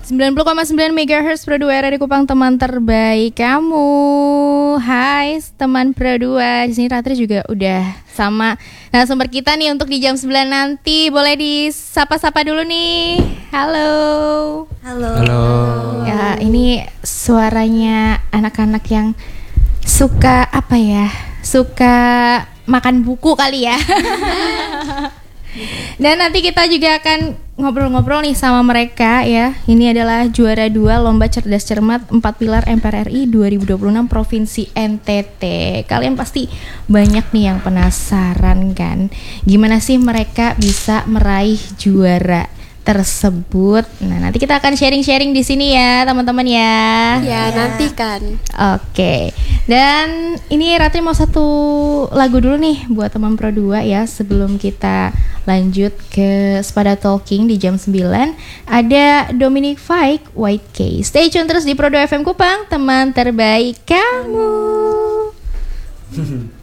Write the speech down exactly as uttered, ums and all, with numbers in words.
sembilan puluh koma sembilan megahertz Pro dua R di Kupang, teman terbaik kamu. Hai teman Pro dua. Di sini Ratri juga udah sama narasumber kita nih untuk di jam sembilan nanti. Boleh disapa-sapa dulu nih. Halo. Halo. Halo. Ya, ini suaranya anak-anak yang suka apa ya? Suka makan buku kali ya. Dan nanti kita juga akan ngobrol-ngobrol nih sama mereka ya. Ini adalah juara dua Lomba Cerdas Cermat empat Pilar M P R R I dua ribu dua puluh enam Provinsi N T T. Kalian pasti banyak nih yang penasaran kan, gimana sih mereka bisa meraih juara tersebut. Nah, nanti kita akan sharing-sharing di sini ya, teman-teman ya. Ya, nanti kan. Oke. Dan ini Ratri mau satu lagu dulu nih buat teman Pro dua ya, sebelum kita lanjut ke Spada Talking di jam sembilan. Ada Dominic Fike, White Case. Stay tune terus di Pro dua F M Kupang, teman terbaik kamu.